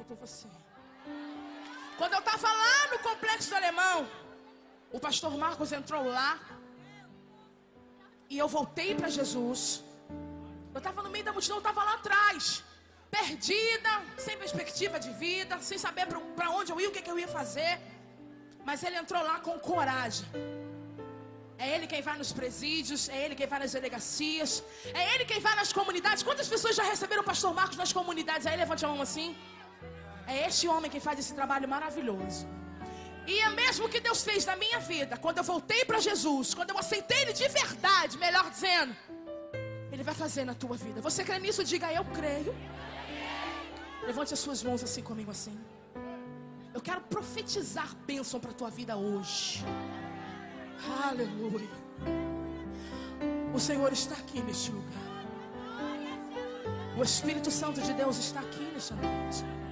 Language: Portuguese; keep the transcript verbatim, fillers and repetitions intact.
foi por você. Quando eu estava lá no Complexo do Alemão, o pastor Marcos entrou lá. E eu voltei para Jesus. Eu estava no meio da multidão, eu estava lá atrás, perdida, sem perspectiva de vida, sem saber para onde eu ia, o que, que eu ia fazer. Mas ele entrou lá com coragem. É ele quem vai nos presídios, é ele quem vai nas delegacias, é ele quem vai nas comunidades. Quantas pessoas já receberam o pastor Marcos nas comunidades? Aí levante a mão assim. É este homem quem faz esse trabalho maravilhoso. E é mesmo que Deus fez na minha vida. Quando eu voltei para Jesus, quando eu aceitei Ele de verdade, melhor dizendo, Ele vai fazer na tua vida. Você crê nisso? Diga, eu creio. Levante as suas mãos assim comigo assim. Eu quero profetizar bênção para a tua vida hoje. Aleluia. O Senhor está aqui neste lugar. O Espírito Santo de Deus está aqui nesta noite.